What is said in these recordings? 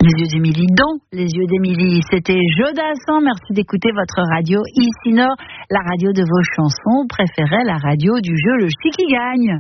Les yeux d'Émilie, dont les yeux d'Émilie. C'était Jodassin. Merci d'écouter votre radio Ici Nord, la radio de vos chansons préférées, la radio du jeu Le Chi qui gagne.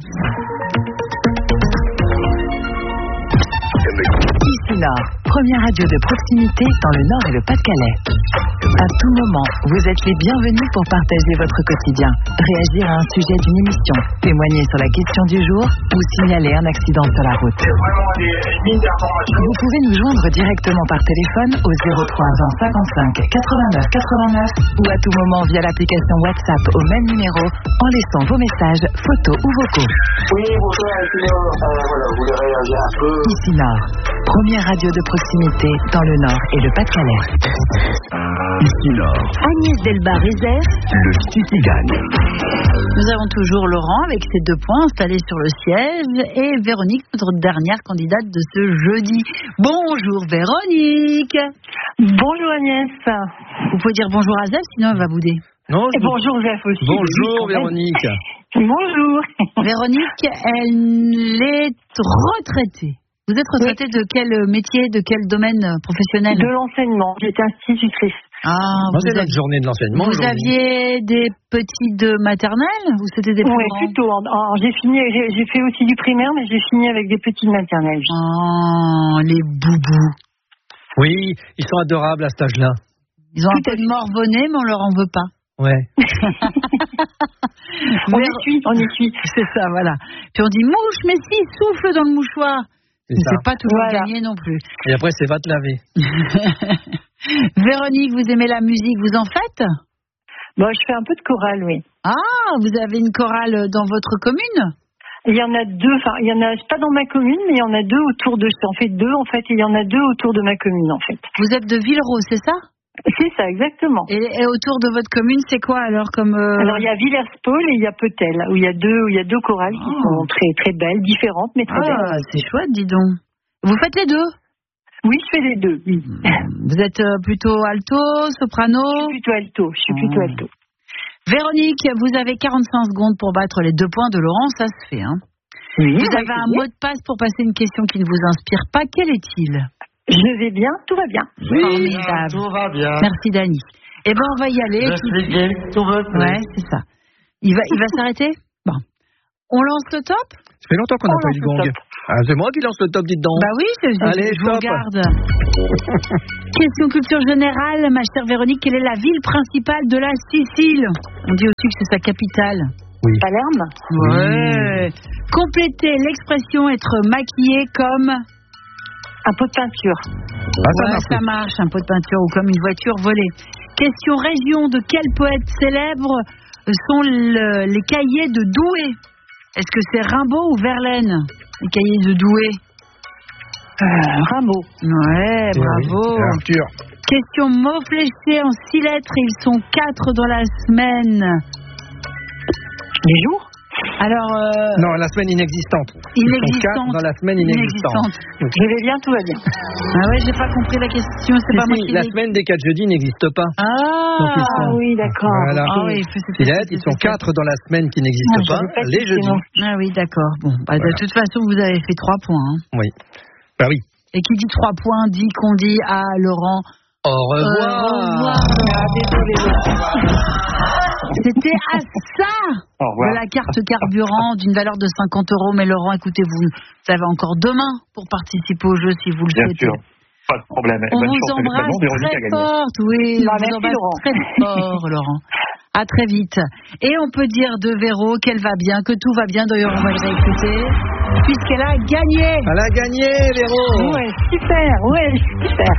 Ici Nord, première radio de proximité dans le Nord et le Pas-de-Calais. À tout moment, vous êtes les bienvenus pour partager votre quotidien, réagir à un sujet d'une émission, témoigner sur la question du jour ou signaler un accident sur la route. Vous pouvez nous joindre directement par téléphone au 03 20 55 89 89 ou à tout moment via l'application WhatsApp au même numéro en laissant vos messages, photos ou vocaux. Oui, bonjour, Ici Nord. Voilà, vous voulez réagir un peu. Ici Nord, première radio de proximité dans le Nord et le Pas-de-Calais. Ici Nord, Agnès Delbar-Rézère. le Chi qui gagne. Nous avons toujours Laurent avec ses 2 points installés sur le siège et Véronique, notre dernière candidate de ce jeudi. Bonjour Véronique. Bonjour Agnès. Vous pouvez dire bonjour à Zef, sinon elle va bouder. Non, Et bonjour Zef aussi. Bonjour Véronique. Bonjour. Véronique, elle est retraitée. Vous êtes retraitée de quel métier, de quel domaine professionnel? De l'enseignement. J'étais institutrice. Ah, C'est notre journée de l'enseignement. vous aujourd'hui. aviez des petits de maternelle ou c'était des plus Oui, grands? plutôt. J'ai fini. J'ai fait aussi du primaire, mais j'ai fini avec des petites maternelles. Oh, les boubous. Oui, ils sont adorables à cet âge-là. Ils ont un peu de morvonné, mais on leur en veut pas. Ouais. On essuie. C'est ça, voilà. Puis on dit mouche, mais si, souffle dans le mouchoir. C'est Mais ça. c'est pas toujours Voilà. gagné non plus. Et après, c'est va te laver. Véronique, vous aimez la musique, vous en faites? Bon, je fais un peu de chorale, oui. Ah, vous avez une chorale dans votre commune? Il y en a 2. Enfin, il y en a pas dans ma commune, mais il y en a 2 autour de. En fait 2 en fait. Et il y en a 2 autour de ma commune en fait. Vous êtes de Villeroy, c'est ça? C'est ça, exactement. Et autour de votre commune, c'est quoi alors comme Alors il y a Villers-Paul et il y a Petel, où il y a deux chorales qui sont très très belles, différentes mais très Ah, belles. c'est chouette, dis donc. Vous faites les deux? Oui, je fais les 2. Oui. Vous êtes plutôt alto, soprano? Je suis plutôt alto. Véronique, vous avez 45 secondes pour battre les 2 points de Laurent, ça se fait, hein? Oui, Vous avez un mot de passe pour passer une question qui ne vous inspire pas. Quel est-il? Je vais bien, tout va bien. Formidable. Tout va bien. Merci Dani. Eh ben on va y aller. Je suis gay, tout va bien. Ouais, c'est ça. Il va s'arrêter? Bon. On lance le top? Ça fait longtemps qu'on n'a On pas eu lance de le gong. top. Ah, c'est moi qui lance le top, dites donc. Bah oui, Allez, je vous top. regarde. Question culture générale, ma chère Véronique, quelle est la ville principale de la Sicile? On dit aussi que c'est sa capitale. Palerme. Ouais. Complétez l'expression être maquillé comme... Un pot de peinture. Ah, ça marche, un pot de peinture ou comme une voiture volée. Question région, de quel poète célèbre sont les cahiers de Douai? Est-ce que c'est Rimbaud ou Verlaine, les cahiers de Douai? Rimbaud. Ouais, bravo. Arthur. Question mot fléché en 6 lettres, ils sont 4 dans la semaine. Les jours. Alors, Non, la semaine inexistante. Ils sont 4 dans la semaine inexistante. Je vais bien, tout va bien. Ah ouais, j'ai pas compris la question, c'est pas moi qui la l'ai. semaine des 4 jeudis n'existe pas. Donc, ils Ah, sont- oui, d'accord. Voilà. Ah oui, Ils sont 4 dans la semaine qui n'existent Non, pas, j'avais pas les cette jeudis. question. Ah oui, d'accord. Bon, bah, Voilà. de toute façon, vous avez fait 3 points. Hein. Oui. Bah oui. Et qui dit 3 points dit qu'on dit à Laurent Au revoir. Ah, désolé. C'était à ça Au revoir. de la carte carburant d'une valeur de 50 €. Mais Laurent, écoutez, vous avez encore demain pour participer au jeu si vous le Bien souhaitez. sûr. Pas de problème. On Bonne vous chance, embrasse évidemment, Véronique a très gagné. fort. Oui, Bah, on vous merci, embrasse Laurent. très fort, Laurent. À très vite. Et on peut dire de Véro qu'elle va bien, que tout va bien. D'ailleurs, on va le réécouter. Puisqu'elle a gagné. Elle a gagné, Véro. Ouais, super.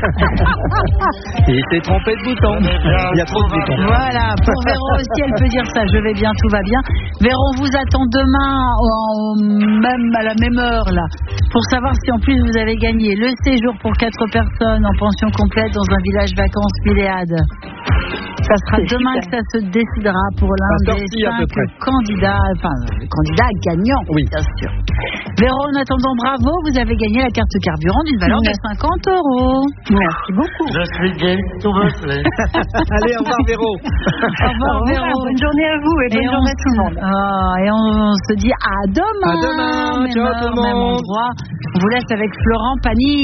Il s'est trompé de bouton. Il y a trop de boutons. Voilà, pour Véro aussi, elle peut dire ça. Je vais bien, tout va bien. Véro, on vous attend demain, même à la même heure, là, pour savoir si en plus vous avez gagné le séjour pour 4 personnes en pension complète dans un village vacances Piléade. Ça sera C'est demain super. que ça se décidera pour l'un À des sortie, à peu 5 près. candidats, enfin, le candidat gagnant, Oui. bien sûr. Véro, en attendant, bravo, vous avez gagné la carte carburant d'une valeur de 50 €. Merci beaucoup. Je suis gay, tout me plaît. Allez, au revoir, Véro. Au revoir, Véro. Bonne journée à vous et bonne journée à tout le monde. Et on se dit à demain. À demain. Même Ciao, heure, tout le même monde. endroit. On vous laisse avec Florent Pagny.